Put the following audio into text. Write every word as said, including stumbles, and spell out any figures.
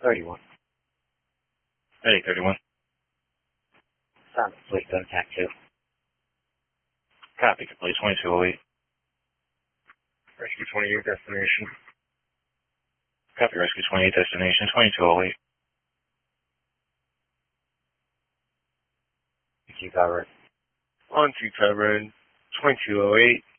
thirty-one. Ready, thirty-one. Silent fleet, go to T A C two. Copy, complete twenty-two oh eight. Rescue twenty-eight, destination. Copy, Rescue twenty-eight, destination twenty-two oh eight. Two cover. On two cover, twenty-two oh eight.